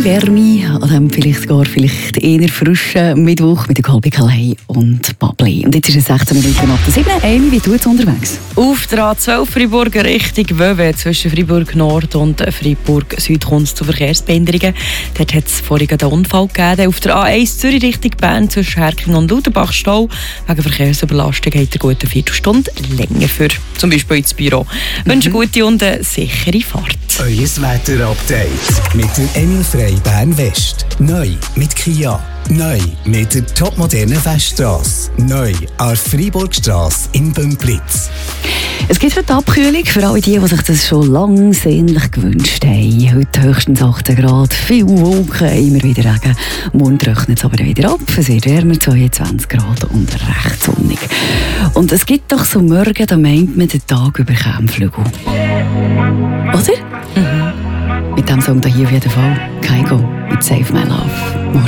bisschen Wärme, an dem vielleicht eher frischen Mittwoch mit der Colby Calais und Bubbly. Und jetzt ist es 16 Minuten nach der 7. Amy, wie tut es unterwegs? Auf der A12 Freiburg Richtung Wöwe zwischen Freiburg Nord und Freiburg Süd kommt es zu Verkehrsbehinderungen. Dort hat es vorhin einen Unfall gegeben. Auf der A1 Zürich Richtung Bern zwischen Herking und Lauterbach Stau. Wegen Verkehrsüberlastung hat er gut eine Viertelstunde länger für zum Beispiel ins Büro. Wünsche gute und eine sichere Fahrt. Euer Wetter-Update mit der Emil Frey Bern-West. Neu mit Kia. Neu mit der topmodernen Weststrasse. Neu an der Freiburgstrasse in Bümplitz. Es gibt heute Abkühlung für alle die sich das schon lange sehnlich gewünscht haben. Heute höchstens 18 Grad, viel Wolken, immer wieder Regen. Morgen trocknet es aber wieder ab. Es wird wärmer, 22 Grad und recht sonnig. Und es gibt doch so Morgen, da meint man, den Tag über Flügel. Oder? Mit diesem Song hier auf jeden Fall. Kygo mit Save My Love.